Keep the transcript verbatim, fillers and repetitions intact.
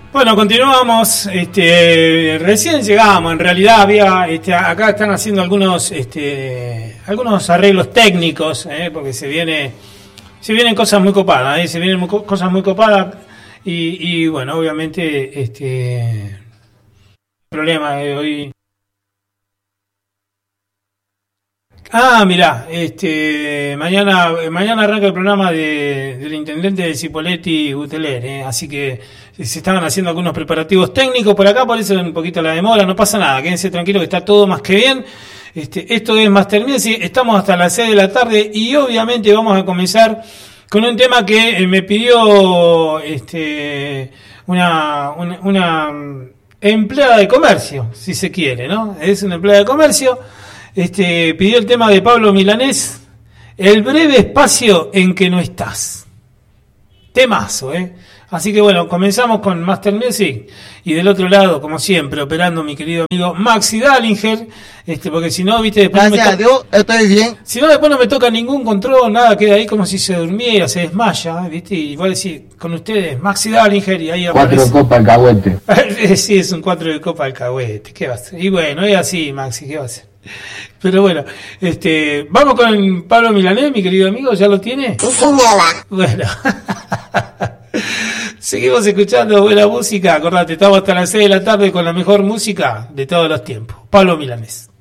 Bueno, continuamos. Este, recién llegamos. En realidad había, este, acá están haciendo algunos, este, algunos arreglos técnicos, eh, porque se viene, se vienen cosas muy copadas, eh, se vienen muy, cosas muy copadas y, y bueno, obviamente, este, el problema de hoy. Ah, mirá, este, mañana, mañana arranca el programa de, del intendente de Cipolletti Guteler, eh, así que se estaban haciendo algunos preparativos técnicos por acá, por eso un poquito la demora, no pasa nada, quédense tranquilos que está todo más que bien. Este, esto es Master Music, estamos hasta las seis de la tarde y obviamente vamos a comenzar con un tema que eh, me pidió este, una, una, una empleada de comercio, si se quiere, ¿no? Es una empleada de comercio. Este, pidió el tema de Pablo Milanés, El breve espacio en que no estás. Temazo, ¿eh? Así que bueno, comenzamos con Master Music y del otro lado, como siempre, operando mi querido amigo Maxi Dallinger, este, porque si no, viste, después gracias no a Dios, estoy bien. Si no, después no me toca ningún control, nada, queda ahí como si se durmiera, se desmaya, viste, y voy a decir, con ustedes, Maxi Dallinger, y ahí aparece. Cuatro de copa alcahuete. Sí, es un cuatro de copa alcahuete, ¿qué va a hacer? Y bueno, es así, Maxi, ¿qué va a hacer? Pero bueno, este, vamos con Pablo Milanés, mi querido amigo, ¿ya lo tiene? Sí, señora. Bueno, seguimos escuchando buena música, acordate, estamos hasta las seis de la tarde con la mejor música de todos los tiempos. Pablo Milanés.